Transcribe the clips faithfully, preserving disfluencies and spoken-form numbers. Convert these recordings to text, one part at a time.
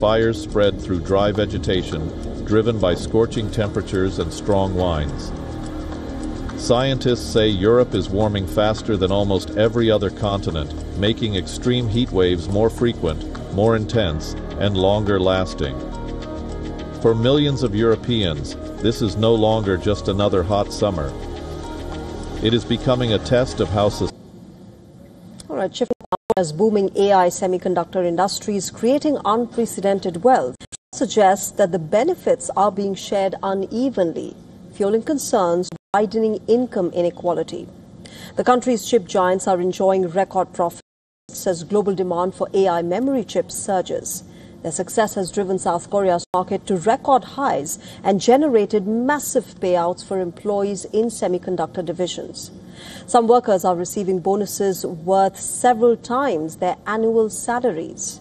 Fires spread through dry vegetation, driven by scorching temperatures and strong winds. Scientists say Europe is warming faster than almost every other continent, making extreme heat waves more frequent, more intense, and longer lasting. For millions of Europeans, this is no longer just another hot summer. It is becoming a test of how society. All right, shifting as booming A I semiconductor industries creating unprecedented wealth suggests that the benefits are being shared unevenly, fueling concerns widening income inequality. The country's chip giants are enjoying record profits as global demand for A I memory chips surges. Their success has driven South Korea's market to record highs and generated massive payouts for employees in semiconductor divisions. Some workers are receiving bonuses worth several times their annual salaries.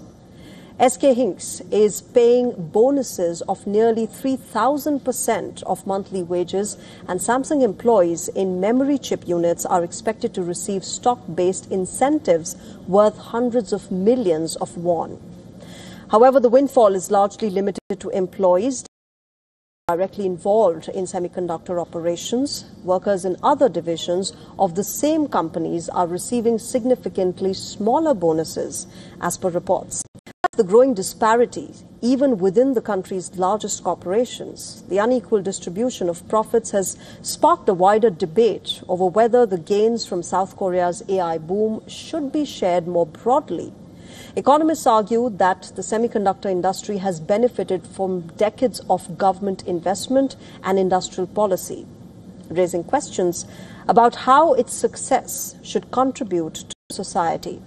S K Hynix is paying bonuses of nearly three thousand percent of monthly wages, and Samsung employees in memory chip units are expected to receive stock-based incentives worth hundreds of millions of won. However, the windfall is largely limited to employees directly involved in semiconductor operations. Workers in other divisions of the same companies are receiving significantly smaller bonuses, as per reports. The growing disparity, even within the country's largest corporations, the unequal distribution of profits has sparked a wider debate over whether the gains from South Korea's A I boom should be shared more broadly. Economists argue that the semiconductor industry has benefited from decades of government investment and industrial policy, raising questions about how its success should contribute to society.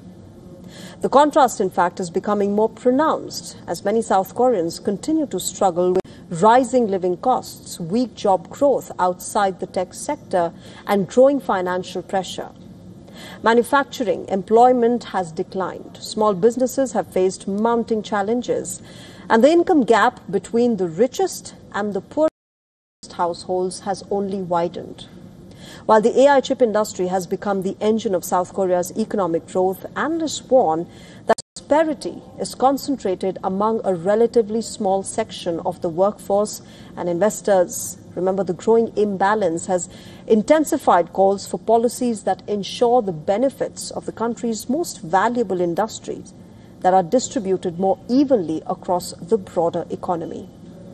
The contrast, in fact, is becoming more pronounced as many South Koreans continue to struggle with rising living costs, weak job growth outside the tech sector, and growing financial pressure. Manufacturing employment has declined. Small businesses have faced mounting challenges, and the income gap between the richest and the poorest households has only widened. While the A I chip industry has become the engine of South Korea's economic growth, analysts warn that prosperity is concentrated among a relatively small section of the workforce and investors. Remember, the growing imbalance has intensified calls for policies that ensure the benefits of the country's most valuable industries that are distributed more evenly across the broader economy.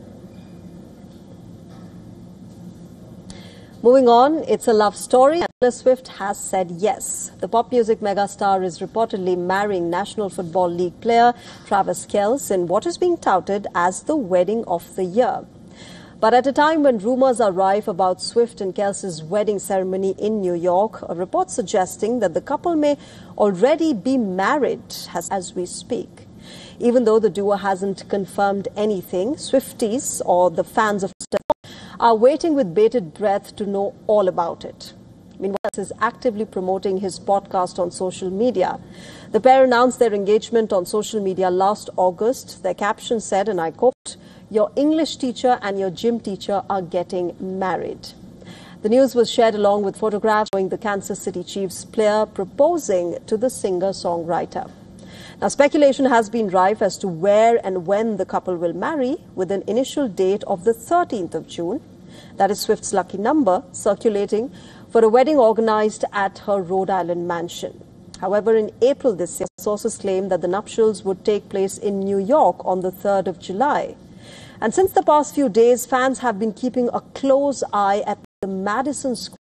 Moving on, it's a love story. Taylor Swift has said yes. The pop music megastar is reportedly marrying National Football League player Travis Kelce in what is being touted as the wedding of the year. But at a time when rumors are rife about Swift and Kelce's wedding ceremony in New York, a report suggesting that the couple may already be married as, as we speak. Even though the duo hasn't confirmed anything, Swifties, or the fans of are waiting with bated breath to know all about it. Meanwhile, Kelce is actively promoting his podcast on social media. The pair announced their engagement on social media last August. Their caption said, and I quote, "Your English teacher and your gym teacher are getting married." The news was shared along with photographs showing the Kansas City Chiefs player proposing to the singer-songwriter. Now, speculation has been rife as to where and when the couple will marry, with an initial date of the thirteenth of June. That is Swift's lucky number, circulating for a wedding organized at her Rhode Island mansion. However, in April this year, sources claim that the nuptials would take place in New York on the third of July. And since the past few days, fans have been keeping a close eye at the Madison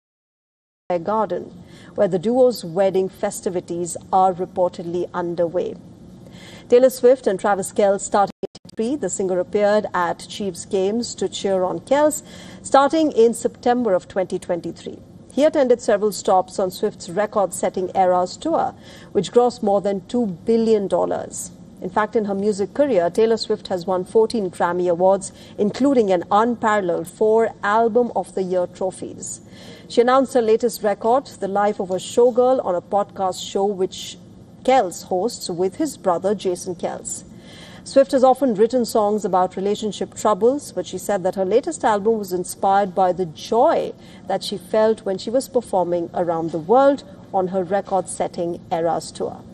Square Garden, where the duo's wedding festivities are reportedly underway. Taylor Swift and Travis Kelce starting in eighty-three. The singer appeared at Chiefs games to cheer on Kelce starting in September of twenty twenty-three. He attended several stops on Swift's record-setting Eras tour, which grossed more than two billion dollars. In fact, in her music career, Taylor Swift has won fourteen Grammy Awards, including an unparalleled four Album of the Year trophies. She announced her latest record, The Life of a Showgirl, on a podcast show which Kelce hosts with his brother Jason Kelce. Swift has often written songs about relationship troubles, but she said that her latest album was inspired by the joy that she felt when she was performing around the world on her record-setting Eras tour.